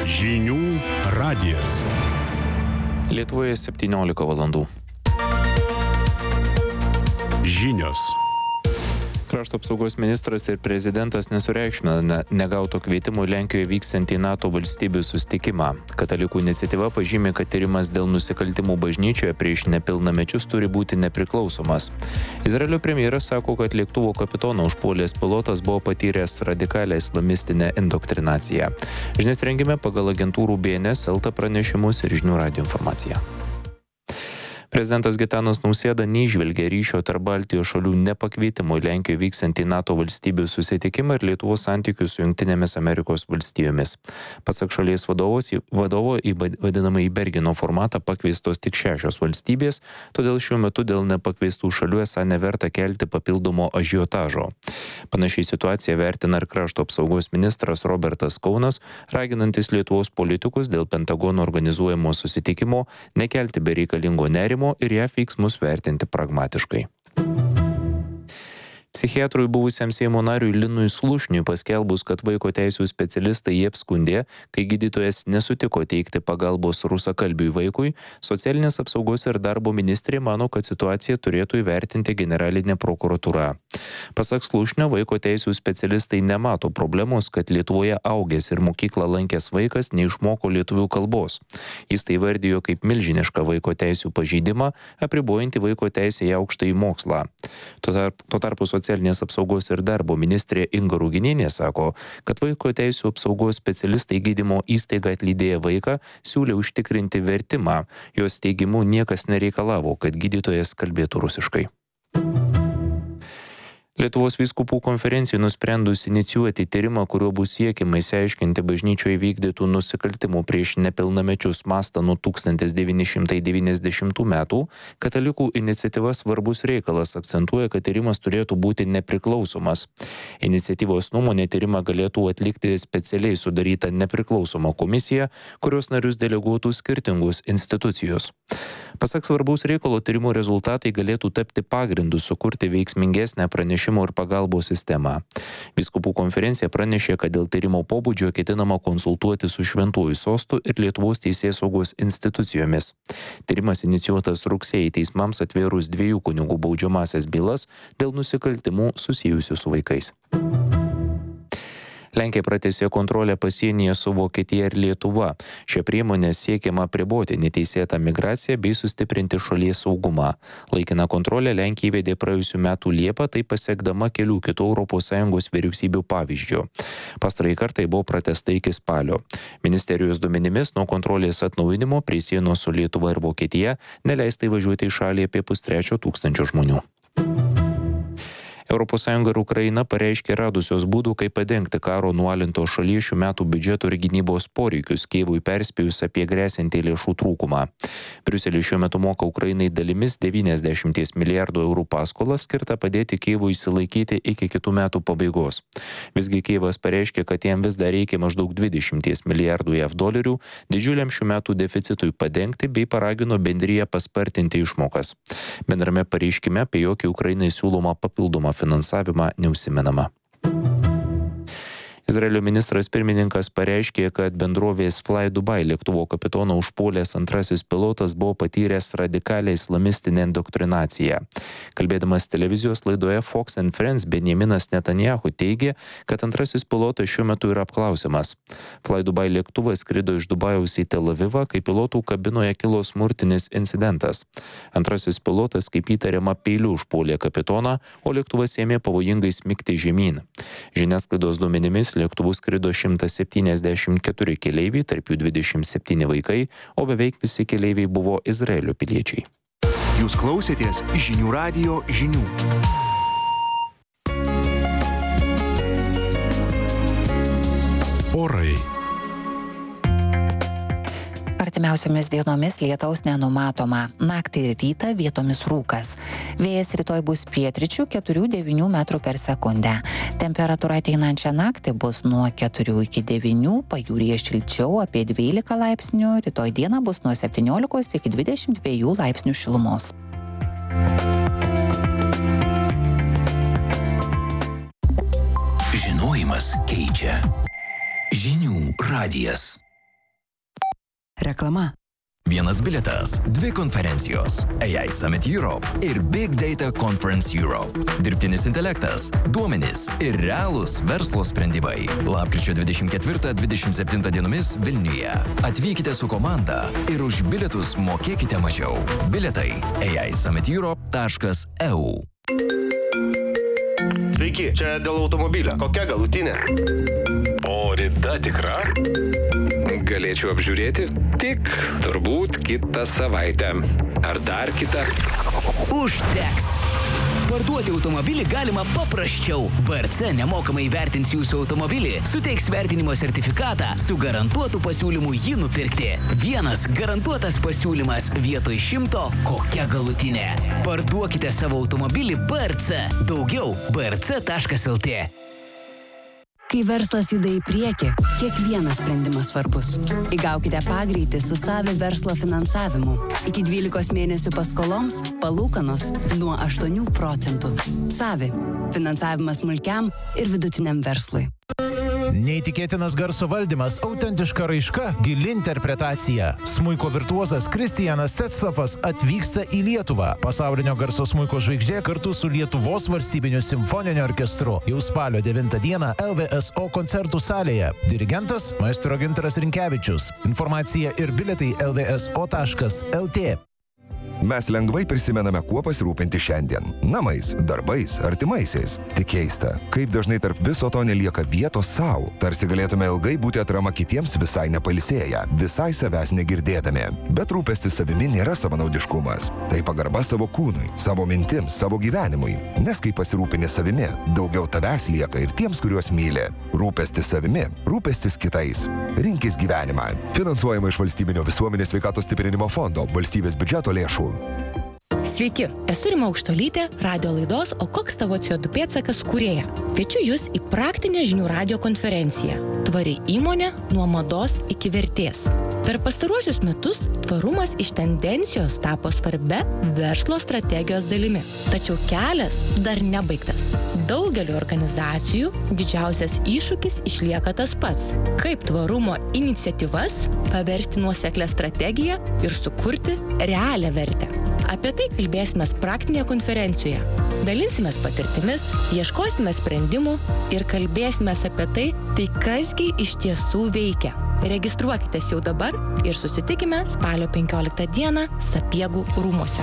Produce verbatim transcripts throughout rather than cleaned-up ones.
Žinių radijas. Lietuvoje septyniolika valandų. Žinios. Krašto apsaugos ministras ir prezidentas nesureikšmina negauto kvietimo Lenkijoje vyksiantį NATO valstybių susitikimą. Katalikų iniciatyva pažymė, kad tyrimas dėl nusikaltimų bažnyčioje prieš nepilnamečius turi būti nepriklausomas. Izraelio premjeras sako, kad lėktuvo kapitoną užpuolęs pilotas buvo patyręs radikalią islamistinę indoktrinaciją. Žinias rengėme pagal agentūrų B N S, Elta pranešimus ir Žinių radijo informaciją. Prezidentas Gitanas Nausėda neįžvelgia ryšio tarp Baltijos šalių nepakvietimo į Lenkijoje vyksiantį NATO valstybių susitikimą ir Lietuvos santykių su Jungtinėmis Amerikos valstijomis. Pasak šalies vadovos, vadovo į vadinamąjį Bergeno formatą pakviestos tik šešios valstybės, todėl šiuo metu dėl nepakviestų šalių esą neverta kelti papildomo ažiotažo. Panašiai situaciją vertina ir krašto apsaugos ministras Robertas Kaunas, raginantis Lietuvos politikus dėl Pentagono organizuojamo susitikimo nekelti bereikalingo nerimo ir jav veiksmus vertinti pragmatiškai. Psichiatrui buvusiam Seimo nariui Linui Slušniui paskelbus, kad vaiko teisių specialistai jį apskundė, kai gydytojas nesutiko teikti pagalbos rusakalbiui vaikui, socialinės apsaugos ir darbo ministrė mano, kad situaciją turėtų įvertinti generalinė prokuratūra. Pasak Slušnio, vaiko teisių specialistai nemato problemos, kad Lietuvoje augęs ir mokyklą lankęs vaikas neišmoko lietuvių kalbos. Jis tai vardijo kaip milžinišką vaiko teisių pažeidimą, apribojantį vaiko teisę į aukštąjį mokslą. Tuo tarpu, tuo tarpu socialinės apsaugos ir darbo ministrė Inga Ruginienė sako, kad vaiko teisių apsaugos specialistai gydymo įstaigą atlydėję vaiką siūlė užtikrinti vertimą. Jos teigimu niekas nereikalavo, kad gydytojas kalbėtų rusiškai. Lietuvos vyskupų konferencijai nusprendus inicijuoti tyrimą, kuriuo bus siekiama išsiaiškinti bažnyčioje vykdytų nusikaltimų prieš nepilnamečius mastą nuo tūkstantis devyni šimtai devyniasdešimtų metų, katalikų iniciatyva Svarbus reikalas akcentuoja, kad tyrimas turėtų būti nepriklausomas. Iniciatyvos nuomonė tyrimą galėtų atlikti specialiai sudaryta nepriklausoma komisija, kurios narius deleguotų skirtingos institucijos. Pasak Svarbaus reikalo tyrimo rezultatai galėtų tapti pagrindu sukurti veiksmingesnę pranešimo ir pagalbos sistemą. Vyskupų konferencija pranešė, kad dėl tyrimo pobūdžio ketinama konsultuoti su Šventuoju sostu ir Lietuvos teisėsaugos institucijomis. Tyrimas inicijuotas rugsėjį teismams atvėrus dviejų kunigų baudžiamąsias bylas dėl nusikaltimų susijusių su vaikais. Lenkija pratęsė kontrolę pasienyje su Vokietija ir Lietuva. Šią priemonę siekiama apriboti neteisėtą migraciją bei sustiprinti šalies saugumą. Laikiną kontrolę Lenkija įvedė praėjusių metų Liepą, tai pasiekdama kelių kitų Europos Sąjungos vyriausybių pavyzdžių. Pastarąjį kartą buvo pratęsta iki spalio. Ministerijos duomenimis nuo kontrolės atnaujinimo prie sienos su Lietuva ir Vokietija neleista įvažiuoti į šalį apie pustrečio tūkstančio žmonių. Europos Sąjunga ir Ukraina pareiškė radusios būdų, kaip padengti karo nualinto šalies šių metų biudžeto ir gynybos poreikius, Kijevui perspėjus apie gresiantį lėšų trūkumą. Briuselis šiuo metu moka Ukrainai dalimis devyniasdešimt milijardų eurų paskolą skirtą padėti Kijevui išsilaikyti iki kitų metų pabaigos. Visgi Kijevas pareiškė, kad jam vis dar reikia maždaug dvidešimt milijardų jav dolerių didžiuliam šių metų deficitui padengti bei paragino bendriją paspartinti išmokas. Bendrame pareiškime apie jokį Ukrainai siūlomą papildomą finansavimą neužsimenama. Izraelio ministras pirmininkas pareiškė, kad bendrovės Fly Dubai lėktuvo kapitoną užpuolęs antrasis pilotas buvo patyręs radikalią islamistinę indoktrinaciją. Kalbėdamas televizijos laidoje Fox and Friends, Benjaminas Netanyahu teigė, kad antrasis pilotas šiuo metu yra apklausiamas. Fly Dubai lėktuvas skrido iš Dubajaus į Tel Avivą, kai pilotų kabinoje kilo smurtinis incidentas. Antrasis pilotas, kaip įtariama, peiliu užpuolė kapitoną, o lėktuvas ėmė pavojingai smigti žemyn. Žiniasklaidos duomenimis lėktuvu skrido šimtas septyniasdešimt keturi keleiviai, tarp jų dvidešimt septyni vaikai, o beveik visi keleiviai buvo Izraelio piliečiai. Jūs klausėtės Žinių radijo žinių. Orai. Artimiausiomis dienomis lietaus nenumatoma. Naktį ir rytą vietomis rūkas. Vėjas rytoj bus pietryčių keturių devynių metrų per sekundę. Temperatūra ateinančią naktį bus nuo keturių iki devynių, pajūryje šilčiau apie dvylika laipsnių, rytoj dieną bus nuo septyniolikos iki dvidešimt dviejų laipsnių šilumos. Žinojimas keičia. Žinių radijas. Reklama. Vienas bilietas, dvi konferencijos – A I Summit Europe ir Big Data Conference Europe. Dirbtinis intelektas, duomenys ir realūs verslo sprendimai. Lapkričio dvidešimt ketvirtą dvidešimt septintą dienomis Vilniuje. Atvykite su komanda ir už bilietus mokėkite mažiau. Bilietai a i summit europe taškas e u. Sveiki, čia dėl automobilio. Kokia galutinė? O rida tikra? Galėčiau apžiūrėti? Tik turbūt kitą savaitę. Ar dar kitą? Užteks! Parduoti automobilį galima paprasčiau. B R C nemokamai vertins jūsų automobilį, suteiks vertinimo sertifikatą su garantuotu pasiūlymu jį nupirkti. Vienas garantuotas pasiūlymas vietoj šimto, kokia galutinė. Parduokite savo automobilį B R C. Daugiau b r c taškas l t. Kai verslas juda į priekį, kiekvienas sprendimas svarbus. Įgaukite pagreitį su Savi verslo finansavimu. Iki dvylikos mėnesių paskoloms palūkanos nuo aštuonių procentų. Savi. Finansavimas smulkiam ir vidutiniam verslui. Neįtikėtinas garso valdymas, autentiška raiška, gili interpretacija. Smuiko virtuozas Kristijanas Tetslavas atvyksta į Lietuvą. Pasaulinio garso smuiko žvaigždė kartu su Lietuvos valstybiniu simfoniniu orkestru. Jau spalio devintą dieną L V S O koncertų salėje. Dirigentas maestro Gintaras Rinkevičius. Informacija ir bilietai l v s o taškas l t. Mes lengvai prisimename, kuo pasirūpinti šiandien. Namais, darbais, artimaisiais. Tik keista, kaip dažnai tarp viso to nelieka vietos savo. Tarsi galėtume ilgai būti atrama kitiems visai nepailsėję, visai savęs negirdėdami. Bet rūpestis savimi nėra savanaudiškumas. Tai pagarba savo kūnui, savo mintims, savo gyvenimui. Nes kai pasirūpini savimi, daugiau tavęs lieka ir tiems, kuriuos myli. Rūpestis savimi, rūpestis kitais. Rinkis gyvenimą. Finansuojama iš Valstybinio visuomenės sveikatos stiprinimo fondo, valstybės biudžeto lėšų. Sveiki, esu Rima Aukštuolytė, radio laidos O koks tavo C O du pėdsakas kūrėja. Kviečiu jūs į praktinę žinių radijo konferenciją. Tvari įmonė nuo mados iki vertės. Per pastaruosius metus tvarumas iš tendencijos tapo svarbia verslo strategijos dalimi. Tačiau kelias dar nebaigtas. Daugeliu organizacijų didžiausias iššūkis išlieka tas pats. Kaip tvarumo iniciatyvas paversti nuoseklią strategiją ir sukurti realią vertę. Apie tai kalbėsime praktinėje konferencijoje. Dalinsimės patirtimis, ieškosime sprendimų ir kalbėsime apie tai, tai kasgi iš tiesų veikia. Registruokitės jau dabar ir susitikime spalio penkioliktą dieną Sapiegų rūmuose.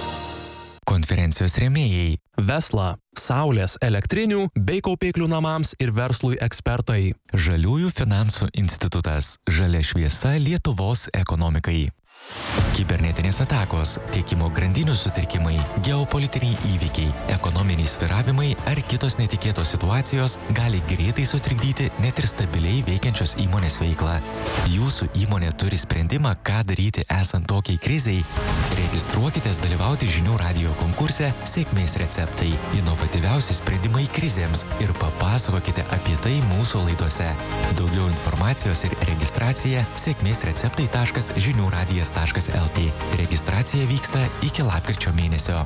Konferencijos rėmėjai Vesla, Saulės elektrinių bei kaupiklių namams ir verslui ekspertai. Žaliųjų finansų institutas. Žalia šviesa Lietuvos ekonomikai. Kibernetinės atakos, tiekimo grandinių sutrikimai, geopolitiniai įvykiai, ekonominiai svyravimai ar kitos netikėtos situacijos gali greitai sutrikdyti net ir stabiliai veikiančios įmonės veiklą. Jūsų įmonė turi sprendimą, ką daryti esant tokiai krizei. Registruokitės dalyvauti žinių radijo konkurse Sėkmės receptai. Inovatyviausi sprendimai krizėms ir papasakokite apie tai mūsų laidose. Daugiau informacijos ir registracija sėkmės receptai taškas žinių radijas taškas l t. Registracija vyksta iki lapkričio mėnesio.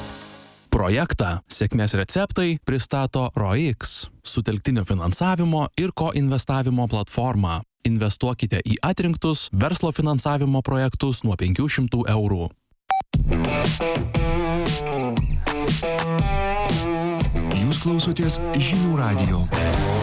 Projektą Sėkmės receptai pristato ROIX, sutelktinio finansavimo ir koinvestavimo platforma. Investuokite į atrinktus verslo finansavimo projektus nuo penkių šimtų eurų. Jūs klausotės žinių radijo.